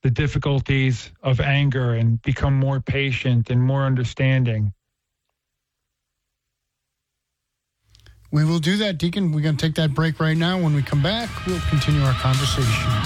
the difficulties of anger and become more patient and more understanding. We will do that, Deacon. We're going to take that break right now. When we come back, we'll continue our conversation.